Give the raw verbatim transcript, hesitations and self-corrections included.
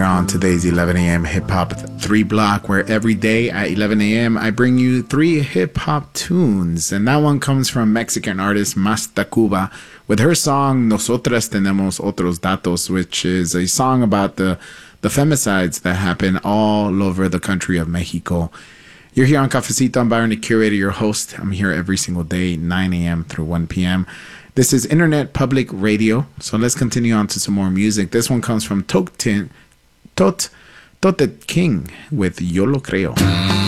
here on today's eleven a.m. Hip Hop three Block, where every day at eleven a.m. I bring you three hip hop tunes. And that one comes from Mexican artist Mas Tacuba with her song Nosotras Tenemos Otros Datos, which is a song about the, the femicides that happen all over the country of Mexico. You're here on Cafecito. I'm Byron, the curator, your host. I'm here every single day, nine a.m. through one p.m. This is Internet Public Radio. So let's continue on to some more music. This one comes from Tot Tot Tote King with Yo Lo Creo.